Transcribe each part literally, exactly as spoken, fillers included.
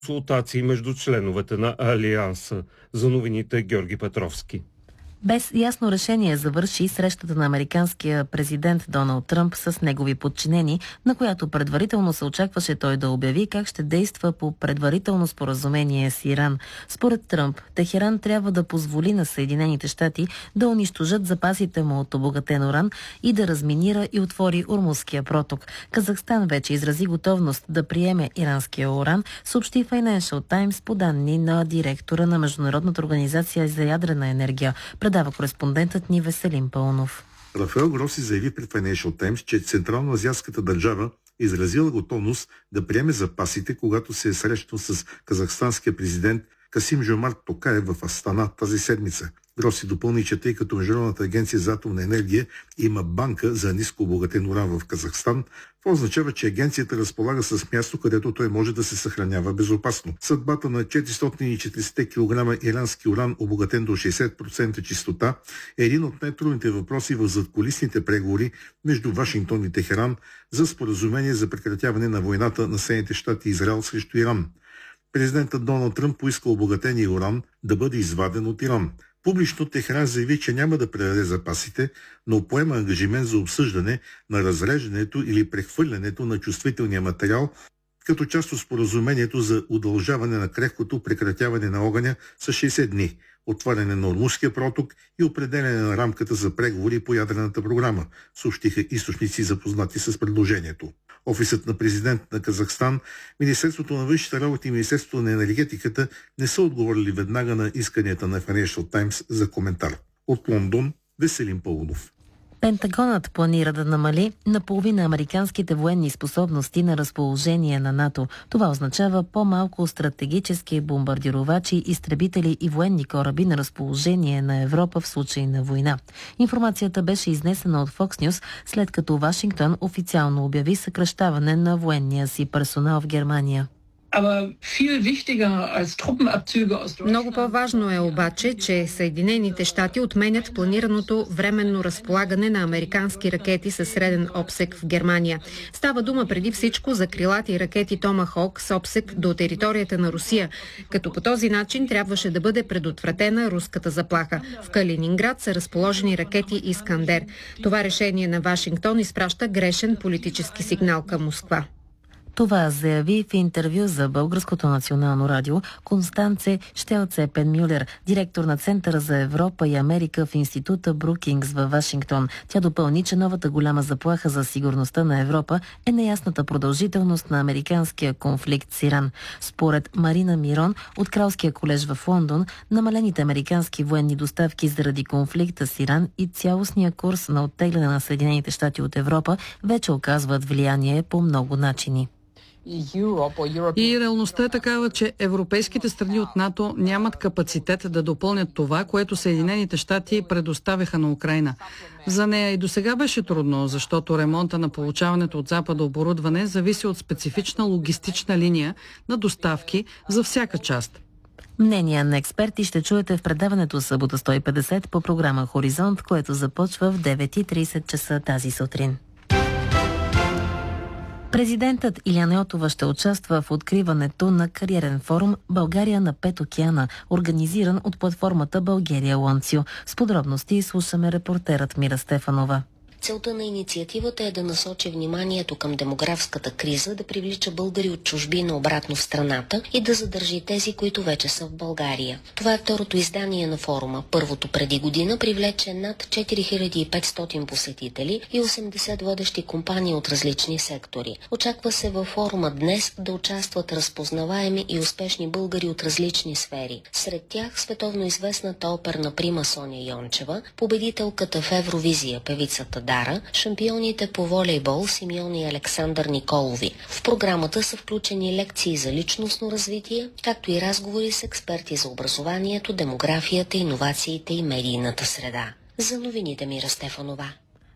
консултации между членовете на Алианса. За новините Георги Петровски. Без ясно решение завърши срещата на американския президент Доналд Тръмп с негови подчинени, на която предварително се очакваше той да обяви как ще действа по предварително споразумение с Иран. Според Тръмп, Техеран трябва да позволи на Съединените щати да унищожат запасите му от обогатен уран и да разминира и отвори Ормузския проток. Казахстан вече изрази готовност да приеме иранския уран, съобщи Financial Times по данни на директора на Международната организация за ядрена енергия. Предава кореспондентът ни Веселин Пълнов. Рафаел Гроси заяви пред Financial Times, че Централно-азиатската държава е изразила готовност да приеме запасите, когато се е срещал с казахстанския президент Касим Жомарт Токаев в Астана тази седмица. Гроси допълни, че тъй като Международната агенция за атомна енергия има банка за ниско обогатен уран в Казахстан, това означава, че агенцията разполага с място, където той може да се съхранява безопасно. Съдбата на четиристотин и четиридесет килограма ирански уран, обогатен до шейсет процента чистота, е един от най-трудните въпроси в задкулисните преговори между Вашингтон и Техеран за споразумение за прекратяване на войната на Съединените щати и Израел срещу Иран. Президентът Доналд Тръмп поиска обогатения уран да бъде изваден от Иран. Публично Техеран заяви, че няма да предаде запасите, но поема ангажимент за обсъждане на разреждането или прехвърлянето на чувствителния материал като част от споразумението за удължаване на крехкото прекратяване на огъня с шейсет дни, отваряне на Ормузския проток и определяне на рамката за преговори по ядрената програма, съобщиха източници запознати с предложението. Офисът на президент на Казахстан, Министерството на външните работи и Министерството на енергетиката не са отговорили веднага на исканията на Financial Times за коментар. От Лондон, Веселин Пълнов. Пентагонът планира да намали наполовина американските военни способности на разположение на НАТО. Това означава по-малко стратегически бомбардировачи, изтребители и военни кораби на разположение на Европа в случай на война. Информацията беше изнесена от Fox News, след като Вашингтон официално обяви съкращаване на военния си персонал в Германия. Много по-важно е обаче, че Съединените щати отменят планираното временно разполагане на американски ракети със среден обсек в Германия. Става дума преди всичко за крилати ракети Томахок с обсек до територията на Русия, като по този начин трябваше да бъде предотвратена руската заплаха. В Калининград са разположени ракети Искандер. Това решение на Вашингтон изпраща грешен политически сигнал към Москва. Това заяви в интервю за Българското национално радио Констанце Щелце-Пенмюлер, директор на Центъра за Европа и Америка в института Брукингс във Вашингтон. Тя допълни, че новата голяма заплаха за сигурността на Европа е неясната продължителност на американския конфликт с Иран. Според Марина Мирон от Кралския колеж в Лондон, намалените американски военни доставки заради конфликта с Иран и цялостния курс на оттегляне на Съединените щати от Европа вече оказват влияние по много начини. И реалността е такава, че европейските страни от НАТО нямат капацитет да допълнят това, което Съединените щати предоставяха на Украйна. За нея и досега беше трудно, защото ремонта на получаването от Запада оборудване зависи от специфична логистична линия на доставки за всяка част. Мнения на експерти ще чуете в предаването събота сто и петдесет по програма Хоризонт, което започва в девет и тридесет часа тази сутрин. Президентът Илияна Йотова ще участва в откриването на кариерен форум «България на пет океана», организиран от платформата България Лонцио. С подробности слушаме репортерът Мира Стефанова. Целта на инициативата е да насочи вниманието към демографската криза, да привлича българи от чужбина обратно в страната и да задържи тези, които вече са в България. Това е второто издание на форума. Първото преди година привлече над четири хиляди и петстотин посетители и осемдесет водещи компании от различни сектори. Очаква се във форума днес да участват разпознаваеми и успешни българи от различни сфери. Сред тях световно известната оперна прима Соня Йончева, победителката в Евровизия певицата Дара, шампионите по волейбол Симеон и Александър Николови. В програмата са включени лекции за личностно развитие, както и разговори с експерти за образованието, демографията, иновациите и медийната среда. За новините Мира Стефанова.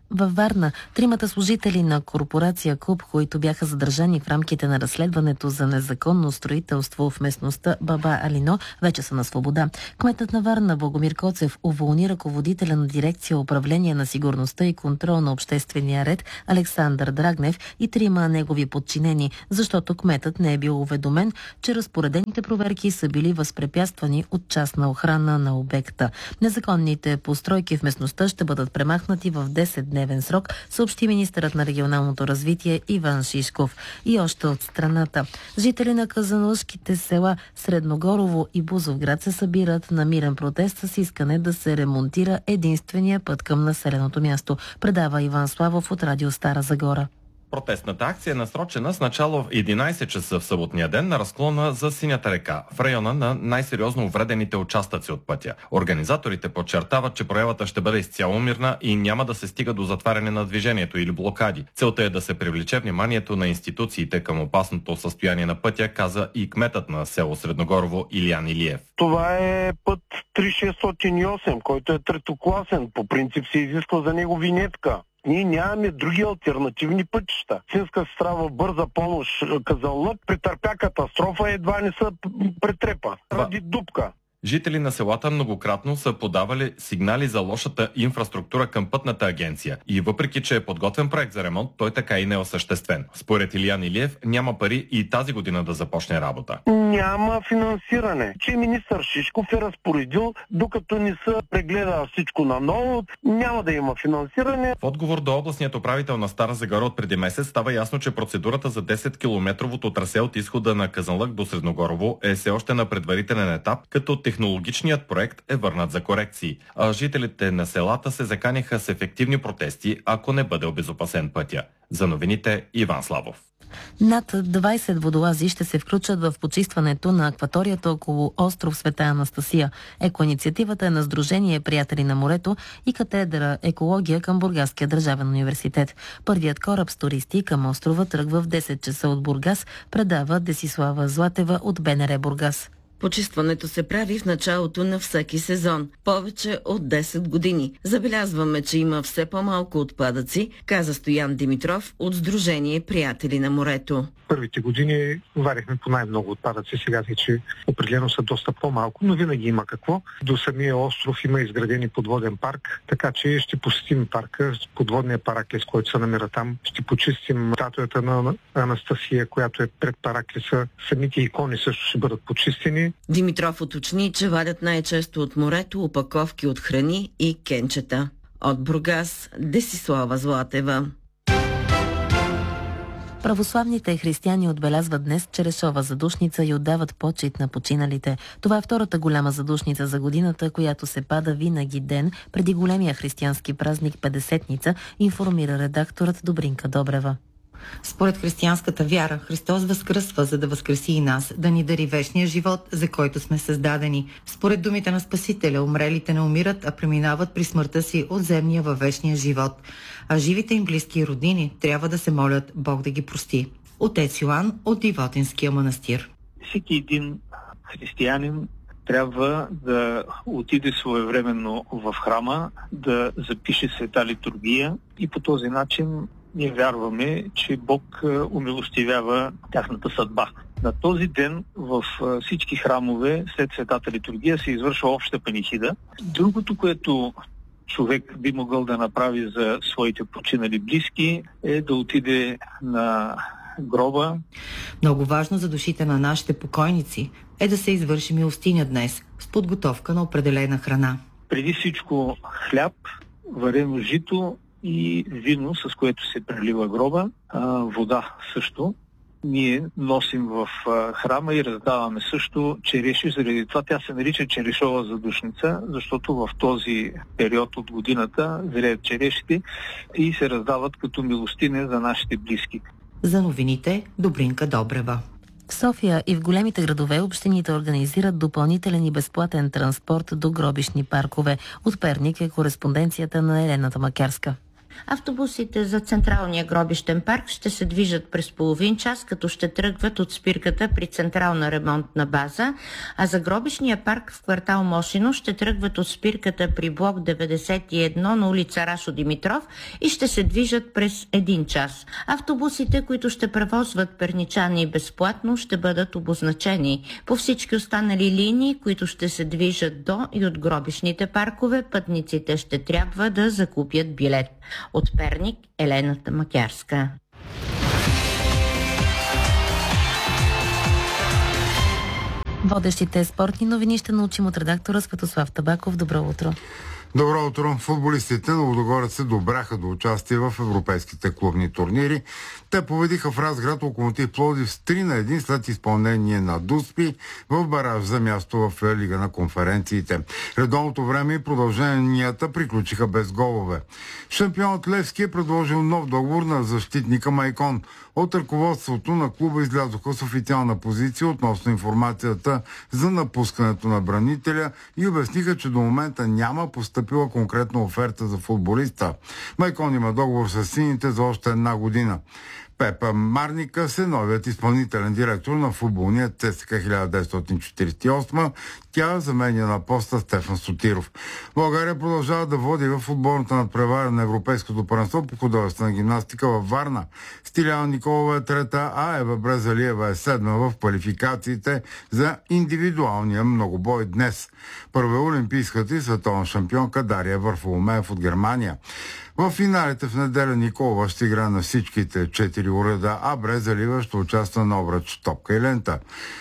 Във Варна, тримата служители на корпорация КУП, които бяха задържани в рамките на разследването за незаконно строителство в местността Баба Алино, вече са на свобода. Кметът на Варна Богомир Коцев уволни ръководителя на дирекция управление на сигурността и контрол на обществения ред Александър Драгнев и трима негови подчинени, защото кметът не е бил уведомен, че разпоредените проверки са били възпрепятствани от частна охрана на обекта. Незаконните постройки в местността ще бъдат премахнати в десетдневен срок, съобщи министърът на регионалното развитие Иван Шишков. И още от страната. Жители на казанлъшките села Средногорово и Бузовград се събират на мирен протест с искане да се ремонтира единствения път към населеното място, предава Иван Славов от радио Стара Загора. Протестната акция е насрочена с начало в единайсет часа в съботния ден на разклона за Синята река, в района на най-сериозно увредените участъци от пътя. Организаторите подчертават, че проявата ще бъде изцяло мирна и няма да се стига до затваряне на движението или блокади. Целта е да се привлече вниманието на институциите към опасното състояние на пътя, каза и кметът на село Средногорово Илиян Илиев. Това е път три шестстотин и осем, който е третокласен. По принцип се изисква за него винетка. Ние нямаме други алтернативни пътища. Синска сестра в бърза помощ Казанлък претърпя катастрофа, едва не се претрепа. Ради дупка. Жители на селата многократно са подавали сигнали за лошата инфраструктура към пътната агенция и въпреки, че е подготвен проект за ремонт, той така и не е осъществен. Според Илиян Илиев няма пари и тази година да започне работа. Няма финансиране. Че министър Шишков е разпоредил, докато не се прегледа всичко наново, няма да има финансиране. В отговор до областният управител на Стара Загора от преди месец става ясно, че процедурата за десеткилометровото трасе от изхода на Казанлък до Средногорово е все още на предварителен етап, като технологичният проект е върнат за корекции, а жителите на селата се заканиха с ефективни протести, ако не бъде обезопасен пътя. За новините Иван Славов. Над двайсет водолази ще се включат в почистването на акваторията около остров Света Анастасия. Екоинициативата е на Сдружение Приятели на морето и катедра екология към Бургаския държавен университет. Първият кораб с туристи към острова тръгва в десет часа от Бургас, предава Десислава Златева от БНР Бургас. Почистването се прави в началото на всеки сезон, повече от десет години. Забелязваме, че има все по-малко отпадъци, каза Стоян Димитров от Сдружение Приятели на морето. Първите години варихме по най-много отпадъци, сега вече определено са доста по-малко, но винаги има какво. До самия остров има изградени подводен парк, така че ще посетим парка, подводния параклис, който се намира там. Ще почистим статуята на Анастасия, която е пред параклиса. Самите икони също ще бъдат почистени. Димитров уточни, че вадят най-често от морето опаковки от храни и кенчета. От Бургас, Десислава Златева. Православните християни отбелязват днес Черешова задушница и отдават почит на починалите. Това е втората голяма задушница за годината, която се пада винаги ден преди големия християнски празник Петдесетница, информира редакторът Добринка Добрева. Според християнската вяра, Христос възкръсва, за да възкреси и нас, да ни дари вечния живот, за който сме създадени. Според думите на Спасителя, умрелите не умират, а преминават при смъртта си от земния във вечния живот. А живите им близки и роднини трябва да се молят Бог да ги прости. Отец Йоан от Дивотинския манастир. Всеки един християнин трябва да отиде своевременно в храма, да запише света литургия и по този начин ние вярваме, че Бог умилостивява тяхната съдба. На този ден в всички храмове след светата литургия се извършва обща панихида. Другото, което човек би могъл да направи за своите починали близки, е да отиде на гроба. Много важно за душите на нашите покойници е да се извърши милостиня днес с подготовка на определена храна. Преди всичко хляб, варено жито и вино, с което се прелива гроба, а, вода също. Ние носим в а, храма и раздаваме също череши, заради това тя се нарича черешова задушница, защото в този период от годината зреят черешите и се раздават като милостиня за нашите близки. За новините Добринка Добрева. В София и в големите градове общините организират допълнителен и безплатен транспорт до гробищни паркове. От Перник е кореспонденцията на Елена Макярска. Автобусите за Централния гробищен парк ще се движат през половин час, като ще тръгват от спирката при Централна ремонтна база, а за гробищния парк в квартал Мошино ще тръгват от спирката при блок деветдесет и едно на улица Рашо Димитров и ще се движат през един час. Автобусите, които ще превозват перничани безплатно, ще бъдат обозначени. По всички останали линии, които ще се движат до и от гробищните паркове, пътниците ще трябва да закупят билет. От Перник, Елена Макярска. Водещите спортни новини ще научим от редактора Светослав Табаков. Добро утро. Добро утро! Футболистите на Лудогорец се добраха до участие в европейските клубни турнири. Те победиха в Разград Локомотив Пловдив с три на едно след изпълнение на Дуспи в бараж за място в Лига на конференциите. Редовното време и продълженията приключиха без голове. Шампионът Левски е предложил нов договор на защитника Майкон. От ръководството на клуба излязоха с официална позиция относно информацията за напускането на бранителя и обясниха, че до момента няма постъпила конкретна оферта за футболиста. Майкон има договор с сините за още една година. Пепа Марникас е новият изпълнителен директор на футболния ЦСКА хиляда деветстотин четиридесет и осма. Тя заменя на поста Стефан Сотиров. България продължава да води в футболната надпревара на Европейското първенство по художествена гимнастика във Варна. Стиляна Николова е трета, а Ева Брезалиева е седма в квалификациите за индивидуалния многобой днес. Първа олимпийската и световна шампионка Дария Варфоломеев от Германия. В финалите в неделя Николова ще игра на всичките четири уреда, а Брезалиева ще участва на обръч топка и лента.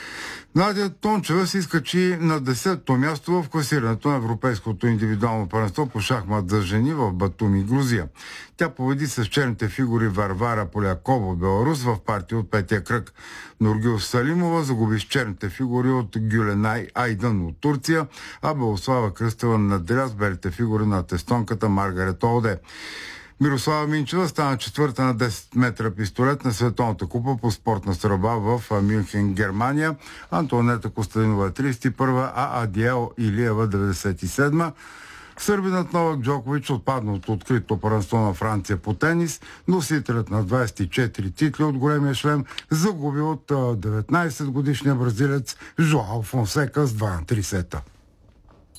Надя Тончева се изкачи на десетото място в класирането на Европейското индивидуално първенство по шахмат за жени в Батуми, Грузия. Тя победи с черните фигури Варвара Полякова от Беларус в партия от петия кръг. Нургюл Салимова загуби с черните фигури от Гюленай Айдан от Турция, а Белослава Кръстева надделя с белите фигури на тестонката Маргарет Олде. Мирослава Минчева стана четвърта на десет метра пистолет на Световната купа по спортна стрелба в Мюнхен, Германия. Антонета Костадинова е тридесет и първа, а Адиел Илиева деветдесет и седма. Сърбинът Новак Джокович отпадна от открито първенство на Франция по тенис. Носителят на двадесет и четири титли от големия шлем загуби от деветнадесет годишния бразилец Жоао Фонсека с два на три сета.